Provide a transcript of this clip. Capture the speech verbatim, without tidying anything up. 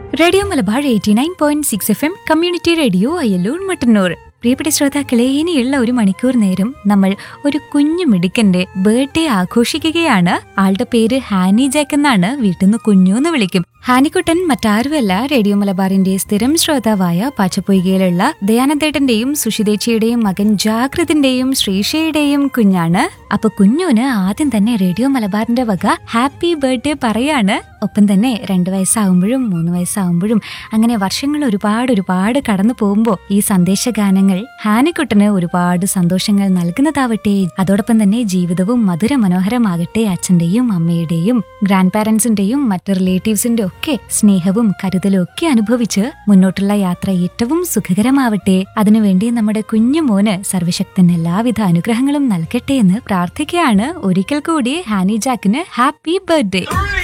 Radio Malabar eighty nine point six F M community radio Ayyallur Mattannur. പ്രിയപ്പെട്ട ശ്രോതാക്കളെ, ഇനിയുള്ള ഒരു മണിക്കൂർ നേരം നമ്മൾ ഒരു കുഞ്ഞു മിടുക്കന്റെ ബർത്ത്ഡേ ആഘോഷിക്കുകയാണ്. ആളുടെ പേര് ഹാനി ജാക്ക് എന്നാണ്. വീട്ടിൽ നിന്ന് കുഞ്ഞു എന്ന് വിളിക്കും. ഹാനിക്കുട്ടൻ മറ്റാരുമല്ല, റേഡിയോ മലബാറിന്റെ സ്ഥിരം ശ്രോതാവായ പാച്ചപ്പൊയ്കയിലുള്ള ദയാനന്ദേട്ടന്റെയും സുഷിതേച്ചിയുടെയും മകൻ ജാഗ്രതിന്റെയും ശ്രീഷയുടെയും കുഞ്ഞാണ്. അപ്പൊ കുഞ്ഞുന് ആദ്യം തന്നെ റേഡിയോ മലബാറിന്റെ വക ഹാപ്പി ബർത്ത്ഡേ പറയാണ്. ഒപ്പം തന്നെ രണ്ടു വയസ്സാവുമ്പോഴും മൂന്ന് വയസ്സാവുമ്പോഴും അങ്ങനെ വർഷങ്ങൾ ഒരുപാട് ഒരുപാട് കടന്നു പോകുമ്പോ ഈ സന്ദേശഗാനങ്ങൾ ഹാനിക്കുട്ടന് ഒരുപാട് സന്തോഷങ്ങൾ നൽകുന്നതാവട്ടെ. അതോടൊപ്പം തന്നെ ജീവിതവും മധുര മനോഹരമാകട്ടെ. അച്ഛന്റെയും അമ്മയുടെയും ഗ്രാൻഡ് പാരന്റ്സിന്റെയും മറ്റ് റിലേറ്റീവ്സിന്റെ ഒക്കെ സ്നേഹവും കരുതലും ഒക്കെ അനുഭവിച്ച് മുന്നോട്ടുള്ള യാത്ര ഏറ്റവും സുഖകരമാവട്ടെ. അതിനുവേണ്ടി നമ്മുടെ കുഞ്ഞു മോന് സർവശക്തൻ എല്ലാവിധ അനുഗ്രഹങ്ങളും നൽകട്ടെ എന്ന് പ്രാർത്ഥിക്കുകയാണ്. ഒരിക്കൽ കൂടി ഹാനി ജാക്കിന് ഹാപ്പി ബർത്ത്ഡേ.